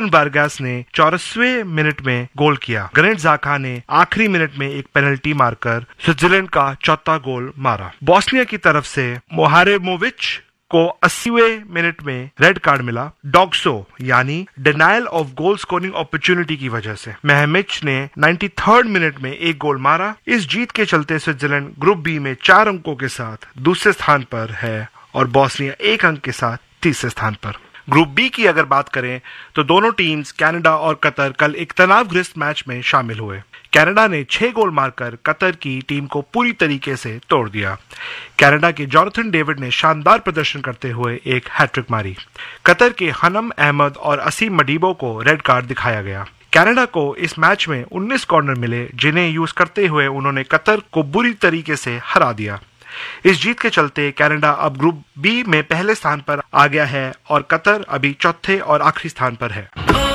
एरन वारगास ने 84वें मिनट में गोल किया। ग्रेनेट ज़ाका ने आखिरी मिनट में एक पेनल्टी मारकर स्विट्जरलैंड का चौथा गोल मारा। बोस्निया की तरफ से मोहारेमोविच को 80वें मिनट में रेड कार्ड मिला, डॉग्सो यानी denial of goal scoring opportunity की वजह से। मेहमिच ने 93rd मिनट में एक गोल मारा। इस जीत के चलते स्विट्जरलैंड ग्रुप बी में 4 अंकों के साथ दूसरे स्थान पर है और बोस्निया 1 अंक के साथ तीसरे स्थान पर। ग्रुप बी की अगर बात करें तो दोनों टीम्स कनाडा और कतर कल एक तनावग्रस्त मैच में शामिल हुए। कनाडा ने 6 गोल मारकर कतर की टीम को पूरी तरीके से तोड़ दिया। कनाडा के जोनाथन डेविड ने शानदार प्रदर्शन करते हुए एक हैट्रिक मारी। कतर के हनम अहमद और असीम मडीबो को रेड कार्ड दिखाया गया। कनाडा को इस मैच में 19 कॉर्नर मिले, जिन्हें यूज करते हुए उन्होंने कतर को बुरी तरीके से हरा दिया। इस जीत के चलते कनाडा अब ग्रुप बी में पहले स्थान पर आ गया है और कतर अभी चौथे और आखिरी स्थान पर है।